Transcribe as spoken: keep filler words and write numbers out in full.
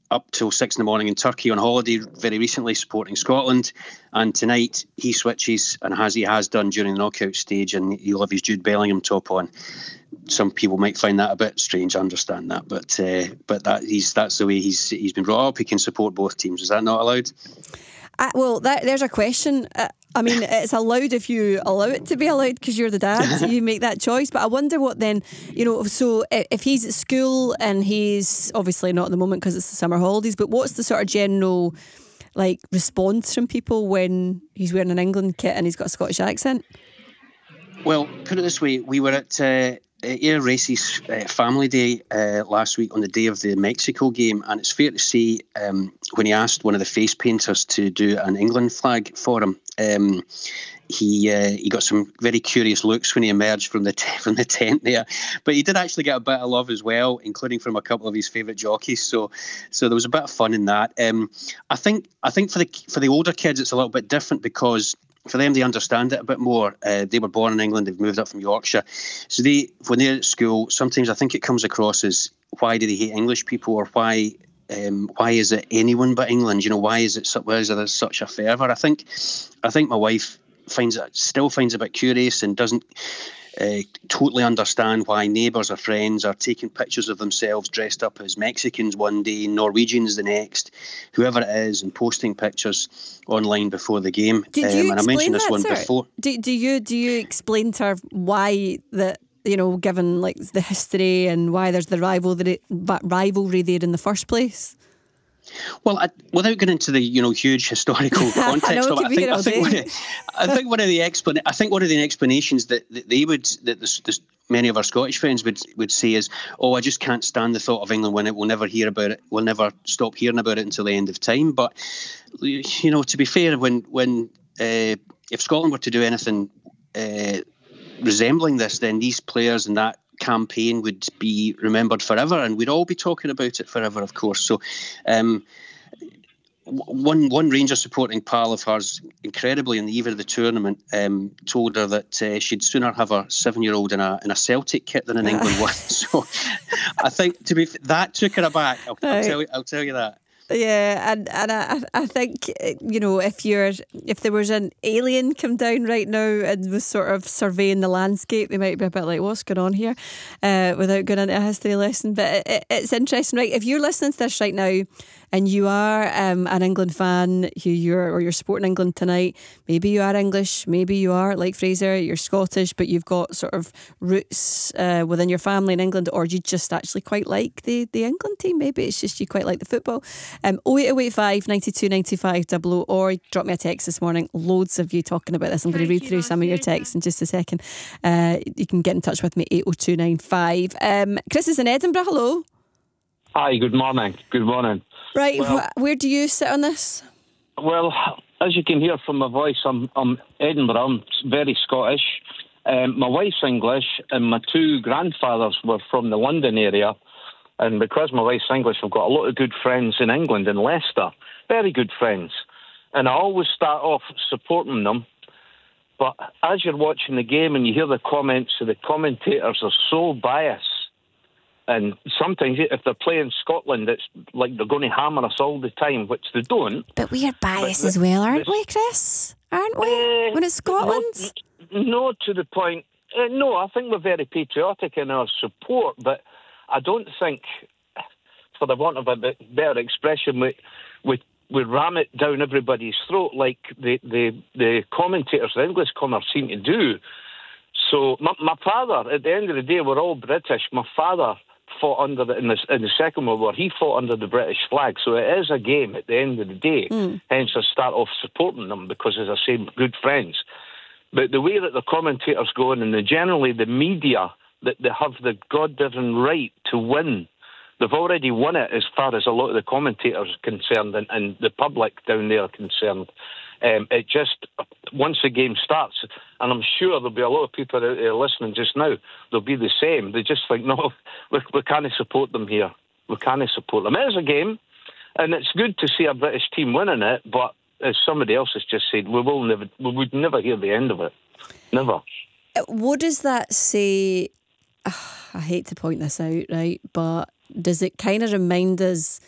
up till six in the morning in Turkey on holiday very recently, supporting Scotland. And tonight he switches, and as he has done during the knockout stage, and he'll have his Jude Bellingham top on. Some people might find that a bit strange. I understand that, but uh, but that he's that's the way he's he's been brought up. He can support both teams. Is that not allowed? Uh, well, that, there's a question. Uh, I mean, it's allowed if you allow it to be allowed, because you're the dad. You make that choice. But I wonder what then, you know, so if he's at school and he's obviously not at the moment because it's the summer holidays, but what's the sort of general like response from people when he's wearing an England kit and he's got a Scottish accent? Well, put it this way, we were at uh, Air Race's uh, family day uh, last week on the day of the Mexico game, and it's fair to say um, when he asked one of the face painters to do an England flag for him, um, he uh, he got some very curious looks when he emerged from the t- from the tent there. But he did actually get a bit of love as well, including from a couple of his favourite jockeys. So so there was a bit of fun in that. Um, I think I think for the for the older kids it's a little bit different, because for them, they understand it a bit more. Uh, they were born in England, they've moved up from Yorkshire. So they, when they're at school, sometimes I think it comes across as, why do they hate English people, or why um, why is it anyone but England? You know, why is it why is there such a fervour? I think I think my wife finds it, still finds it a bit curious, and doesn't Uh, totally understand why neighbours or friends are taking pictures of themselves dressed up as Mexicans one day, Norwegians the next, whoever it is, and posting pictures online before the game. Do, do you um, and I mentioned this that, one sir? before. Do, do you do you explain to her why that, you know, given like the history and why there's the rivalry rivalry there in the first place? Well, I, without getting into the you know huge historical context, I, know, of it, I think I think, one of, I think one of the explan- I think one of the explanations that, that they would that this, this, many of our Scottish friends would would say is, oh, I just can't stand the thought of England winning it. We'll never hear about it. We'll never stop hearing about it until the end of time. But you know, to be fair, when when uh, if Scotland were to do anything uh, resembling this, then these players and that campaign would be remembered forever, and we'd all be talking about it forever, of course. So um, one one Rangers supporting pal of hers, incredibly in the eve of the tournament, um, told her that uh, she'd sooner have a seven-year-old in a in a Celtic kit than an England one. So I think to be that took her aback. I'll, I'll tell you. I'll tell you that. Yeah, and and I I think, you know, if you're if there was an alien come down right now and was sort of surveying the landscape, they might be a bit like, what's going on here, uh, without going into a history lesson. But it, it, it's interesting, right? If you're listening to this right now and you are um, an England fan, who you're or you're supporting England tonight, maybe you are English, maybe you are like Fraser, you're Scottish, but you've got sort of roots uh, within your family in England, or you just actually quite like the the England team. Maybe it's just you quite like the football. Um, oh eight oh eight five, ninety-two, ninety-five, double oh, or drop me a text this morning. Loads of you talking about this. I'm going to read through some of your texts in just a second. Uh, you can get in touch with me, eight oh two nine five. Um, Chris is in Edinburgh. Hello. Hi, good morning. Good morning. Right, well, wh- where do you sit on this? Well, as you can hear from my voice, I'm, I'm Edinburgh. I'm very Scottish. Um, my wife's English, and my two grandfathers were from the London area. And because my wife's English, I've got a lot of good friends in England, in Leicester. Very good friends. And I always start off supporting them. But as you're watching the game and you hear the comments, the commentators are so biased. And sometimes if they're playing Scotland, it's like they're going to hammer us all the time, which they don't. But we are biased as well, aren't we, Chris? Aren't we? Uh, when it's Scotland? No, no to the point. Uh, no, I think we're very patriotic in our support, but I don't think, for the want of a bit better expression, we, we, we ram it down everybody's throat like the, the, the commentators, the English commentators seem to do. So my, my father, at the end of the day, we're all British. My father fought under the in, the in the Second World War. He fought under the British flag. So it is a game at the end of the day. Mm. Hence I start off supporting them because, as I say, good friends. But the way that the commentators go on, and the, generally the media, that they have the God-given right to win. They've already won it as far as a lot of the commentators are concerned, and, and the public down there are concerned. Um, it just, once the game starts, and I'm sure there'll be a lot of people out there listening just now, they'll be the same. They just think, no, we, we can't support them here. We can't support them. It is a game, and it's good to see a British team winning it, but as somebody else has just said, we will never, we would never hear the end of it. Never. What does that say? I hate to point this out, right? But does it kind of remind us